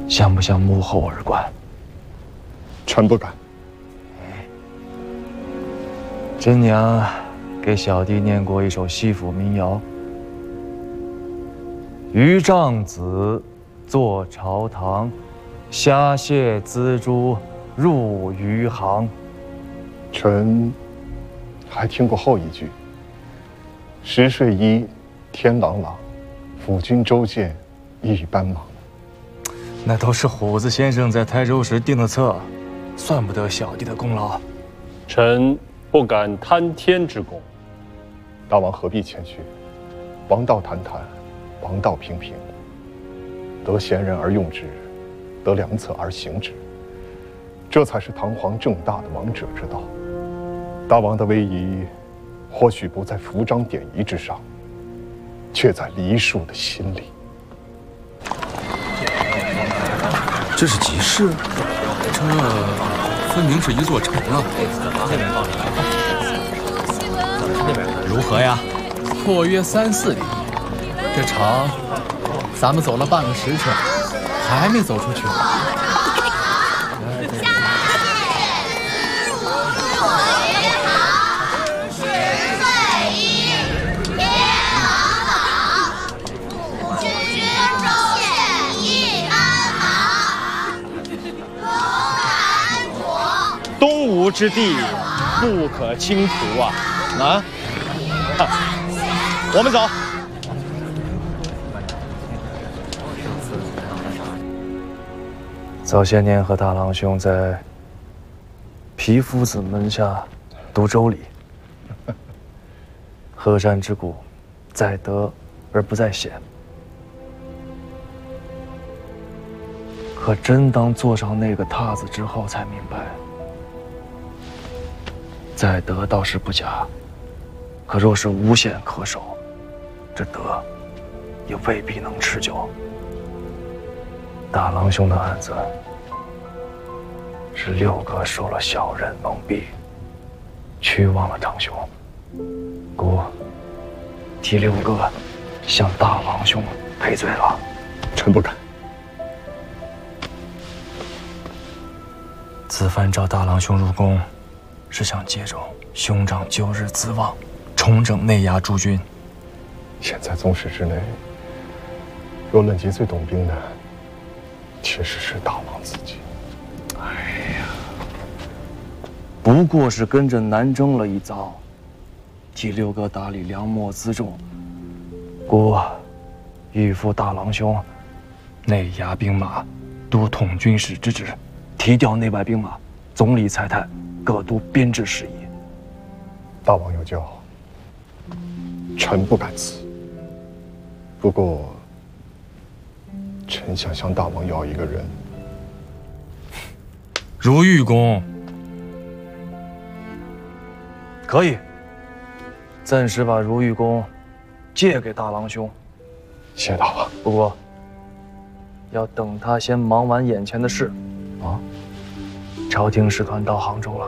想不想幕后而观？ 臣不敢。 真娘给小弟念过一首西府民谣：渔丈子坐朝堂，虾蟹锱铢入渔行。 臣还听过后一句：时睡衣，天朗朗，辅君周见一般忙。 那都是虎子先生在台州时定的策，算不得小弟的功劳。 臣不敢贪天之功。 大王何必谦虚？王道谈谈，王道平平。得贤人而用之，得良策而行之，这才是堂皇正大的王者之道。大王的威仪，或许不在服装典仪之上，却在梨树的心里。 这是集市，这分明是一座城啊！ 如何呀？ 阔约3-4里，这城咱们走了半个时辰，还没走出去。 东吴之地，不可轻图啊！我们走。 早些年和大郎兄在皮夫子门下读周礼，河山之谷，在德而不在险。可真当坐上那个榻子之后，才明白，在德倒是不假，可若是无险可守，这德也未必能持久。大郎兄的案子是六哥受了小人蒙蔽，屈枉了长兄，故替六哥向大郎兄赔罪了。 臣不敢。 此番召大郎兄入宫，是想借着兄长旧日资望，重整内衙诸军。 现在宗室之内，若论及最懂兵的，确实是大王自己。 哎呀，不过是跟着南征了一遭，替六哥打理粮秣辎重，故欲复大郎兄内衙兵马都统军使之职，提调内外兵马，总理裁判，各督编制事宜。 大王有教，臣不敢辞。不过，臣想向大王要一个人。 如玉公，可以暂时把如玉公借给大郎兄。 谢大王。 不过，要等他先忙完眼前的事。啊，朝廷使团到杭州了，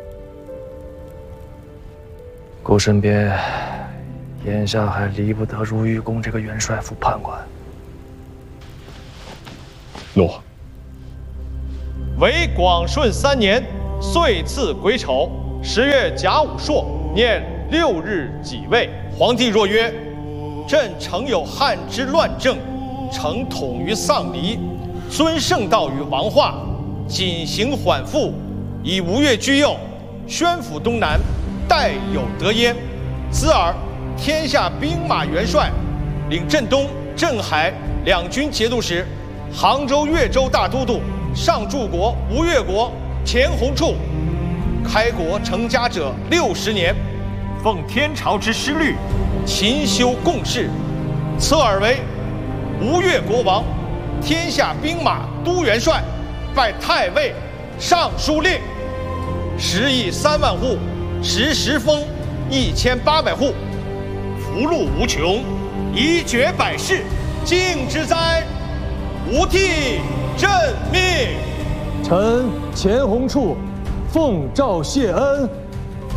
故身边眼下还离不得如玉公这个元帅府判官。 诺。 为广顺3年，岁次癸丑10月甲午朔，念6日己未。皇帝若曰：朕诚有汉之乱政，诚统于丧离，尊圣道于王化，谨行缓复，以吴越居右，宣抚东南，代有得焉。兹尔天下兵马元帅，领镇东、镇海两军节度使，杭州、越州大都督，上柱国、吴越国田弘处，开国成家者60年，奉天朝之师律，勤修贡事，赐尔为吴越国王，天下兵马都元帅，拜太尉、尚书令，食邑3万户，食封1800户，福禄无穷，宜绝百世，敬之哉！吾替朕命。 臣钱弘处奉诏谢恩。